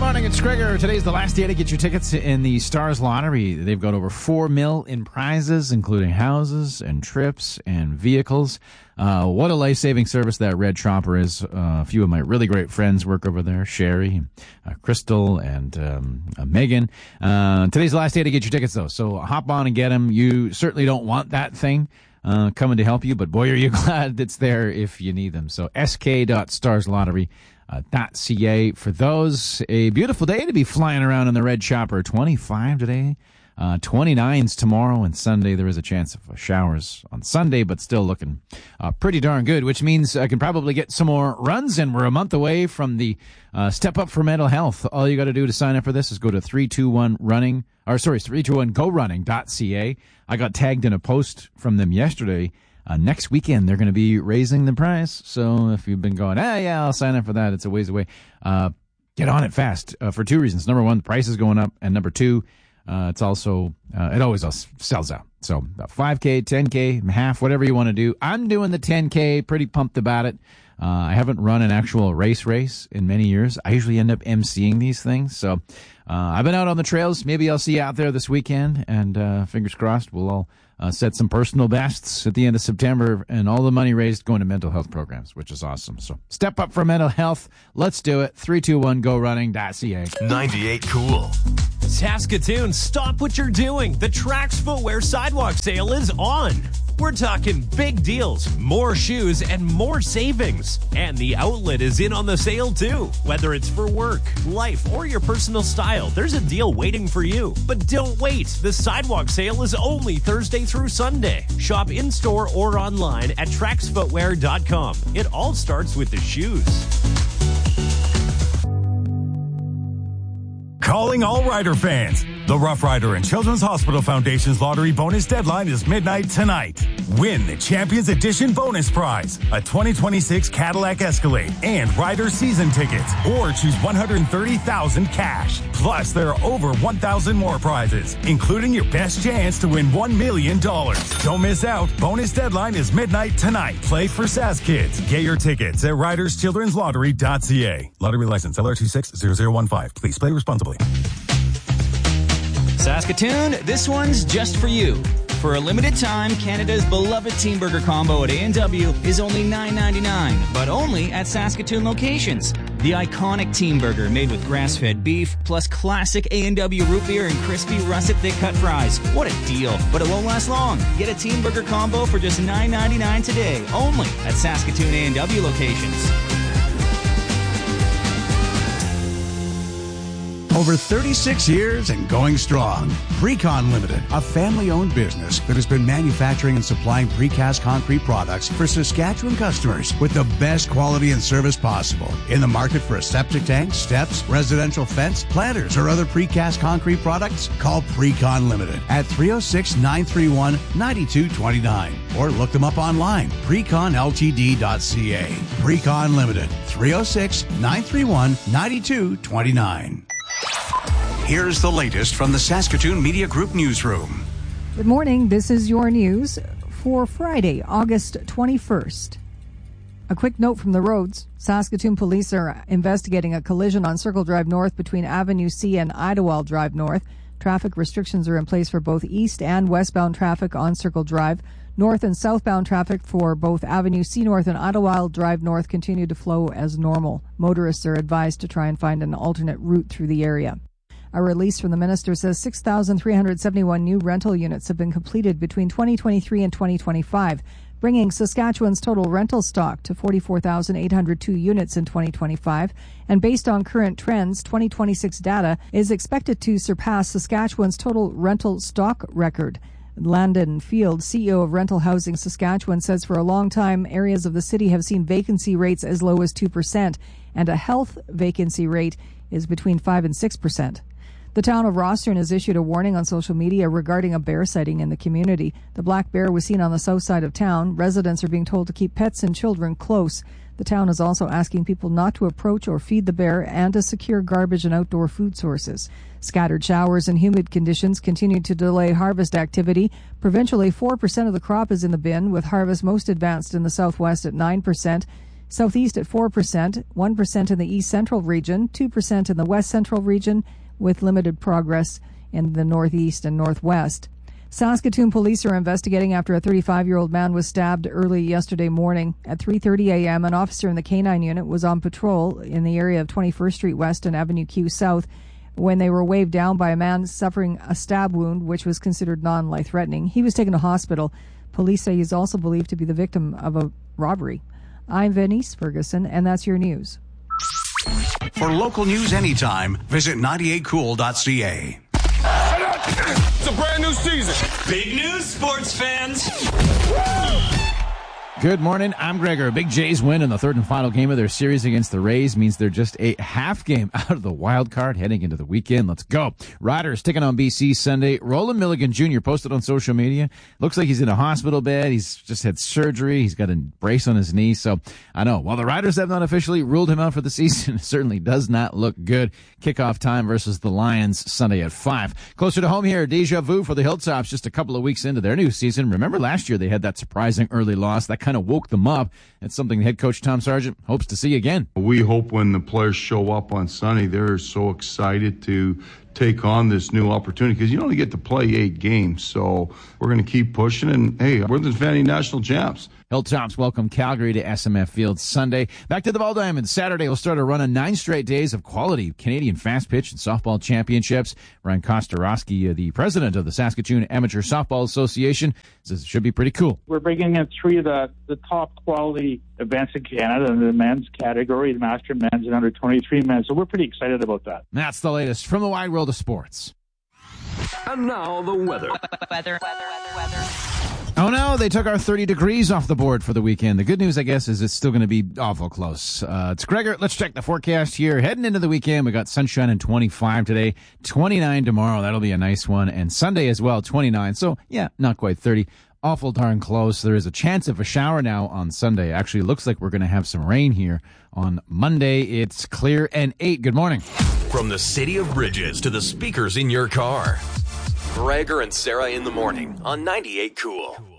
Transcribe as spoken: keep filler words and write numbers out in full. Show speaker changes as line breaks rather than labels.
morning, it's Gregor. Today's the last day to get your tickets in the Stars Lottery. They've got over four mil in prizes, including houses and trips and vehicles. Uh, what a life-saving service that Red Chopper is. Uh, a few of my really great friends work over there, Sherry, uh, Crystal, and um, uh, Megan. Uh, today's the last day to get your tickets, though, so hop on and get them. You certainly don't want that thing uh, coming to help you, but boy, are you glad it's there if you need them. So s k dot stars lottery dot c a for those. A beautiful day to be flying around in the Red Chopper. twenty-five today. Uh, twenty-nines tomorrow, and Sunday there is a chance of showers on Sunday, but still looking uh, pretty darn good, which means I can probably get some more runs in. We're a month away from the uh, Step Up for Mental Health. All you got to do to sign up for this is go to three two one running, or sorry, three two one go running dot c a. I got tagged in a post from them yesterday. Uh, next weekend, they're going to be raising the price. So if you've been going, ah, yeah, I'll sign up for that, it's a ways away. Uh, get on it fast uh, for two reasons. Number one, the price is going up. And number two, Uh, it's also, uh, it always sells out. So five K, ten K, half, whatever you want to do. I'm doing the ten K, pretty pumped about it. Uh, I haven't run an actual race race in many years. I usually end up emceeing these things. So uh, I've been out on the trails. Maybe I'll see you out there this weekend. And uh, fingers crossed, we'll all uh, set some personal bests at the end of September. And all the money raised going to mental health programs, which is awesome. So step up for mental health. Let's do it. three two one go running dot c a.
ninety-eight Cool.
Saskatoon, stop what you're doing. The Trax Footwear Sidewalk Sale is on. We're talking big deals, more shoes, and more savings. And the outlet is in on the sale too. Whether it's for work, life, or your personal style, there's a deal waiting for you. But don't wait. The Sidewalk Sale is only Thursday through Sunday. Shop in-store or online at trax footwear dot com. It all starts with the shoes.
Calling all Rider fans. The Rough Rider and Children's Hospital Foundation's lottery bonus deadline is midnight tonight. Win the Champions Edition bonus prize, a twenty twenty-six Cadillac Escalade and Rider season tickets, or choose one hundred thirty thousand dollars cash. Plus, there are over one thousand more prizes, including your best chance to win one million dollars. Don't miss out. Bonus deadline is midnight tonight. Play for Sask Kids. Get your tickets at riders children's lottery dot c a. Lottery license L R two six zero zero one five. Please play responsibly.
Saskatoon, this one's just for you. For a limited time, Canada's beloved Team Burger combo at A and W is only nine ninety-nine, but only at Saskatoon locations. The iconic Team Burger made with grass-fed beef, plus classic A and W root beer and crispy russet thick-cut fries. What a deal, but it won't last long. Get a Team Burger combo for just nine ninety-nine today, only at Saskatoon A and W locations.
Over thirty-six years and going strong. Precon Limited, a family-owned business that has been manufacturing and supplying precast concrete products for Saskatchewan customers with the best quality and service possible. In the market for a septic tank, steps, residential fence, planters, or other precast concrete products? Call Precon Limited at three oh six, nine three one, nine two two nine or look them up online, precon l t d dot c a. Precon Limited, three oh six, nine three one, nine two two nine. Here's the latest from the Saskatoon Media Group newsroom.
Good morning. This is your news for Friday, August twenty-first. A quick note from the roads. Saskatoon police are investigating a collision on Circle Drive North between Avenue C and Idlewild Drive North. Traffic restrictions are in place for both east and westbound traffic on Circle Drive. North and southbound traffic for both Avenue C North and Idlewild Drive North continue to flow as normal. Motorists are advised to try and find an alternate route through the area. A release from the minister says six thousand three hundred seventy-one new rental units have been completed between twenty twenty-three and twenty twenty-five, bringing Saskatchewan's total rental stock to forty-four thousand eight hundred two units in twenty twenty-five. And based on current trends, twenty twenty-six data is expected to surpass Saskatchewan's total rental stock record. Landon Field, C E O of Rental Housing Saskatchewan, says for a long time, areas of the city have seen vacancy rates as low as two percent, and a health vacancy rate is between five and six percent. The town of Rostern has issued a warning on social media regarding a bear sighting in the community. The black bear was seen on the south side of town. Residents are being told to keep pets and children close. The town is also asking people not to approach or feed the bear and to secure garbage and outdoor food sources. Scattered showers and humid conditions continue to delay harvest activity. Provincially, four percent of the crop is in the bin, with harvest most advanced in the southwest at nine percent. Southeast at four percent, one percent in the East Central region, two percent in the West Central region, with limited progress in the Northeast and Northwest. Saskatoon police are investigating after a thirty-five-year-old man was stabbed early yesterday morning. At three thirty a.m., an officer in the K nine unit was on patrol in the area of twenty-first Street West and Avenue Q South when they were waved down by a man suffering a stab wound, which was considered non-life-threatening. He was taken to hospital. Police say he is also believed to be the victim of a robbery. I'm Venice Ferguson, and that's your news.
For local news anytime, visit ninety-eight cool dot c a.
It's a brand new season.
Big news, sports fans.
Good morning. I'm Gregor. Big Jays win in the third and final game of their series against the Rays means they're just a half game out of the wild card heading into the weekend. Let's go. Riders taking on B C Sunday. Roland Milligan Junior posted on social media. Looks like he's in a hospital bed. He's just had surgery. He's got a brace on his knee. So I know while the Riders have not officially ruled him out for the season, it certainly does not look good. Kickoff time versus the Lions Sunday at five. Closer to home here, deja vu for the Hilltops just a couple of weeks into their new season. Remember last year they had that surprising early loss that kind of woke them up. It's something head coach Tom Sargent hopes to see again.
We hope when the players show up on Sunday, they're so excited to take on this new opportunity because you only get to play eight games. So we're going to keep pushing. And, hey, we're the defending national champs.
Hilltops welcome Calgary to S M F Field Sunday. Back to the Ball Diamonds. Saturday will start a run of nine straight days of quality Canadian fast pitch and softball championships. Ryan Kostarowski, the president of the Saskatoon Amateur Softball Association, says it should be pretty cool.
We're bringing in three of the, the top quality events in Canada in the men's category, the master men's and under twenty-three men's. So we're pretty excited about that.
That's the latest from the wide world of sports.
And now the weather.
Weather, weather, weather, weather.
Oh no, they took our thirty degrees off the board for the weekend. The good news, I guess, is it's still going to be awful close. Uh, it's Gregor. Let's check the forecast here. Heading into the weekend, we got sunshine and twenty-five today, twenty-nine tomorrow. That'll be a nice one. And Sunday as well, twenty-nine. So, yeah, not quite thirty. Awful darn close. There is a chance of a shower now on Sunday. Actually, it looks like we're going to have some rain here on Monday. It's clear and eight. Good morning.
From the city of Bridges to the speakers in your car, Gregor and Sarah in the morning on ninety-eight Cool.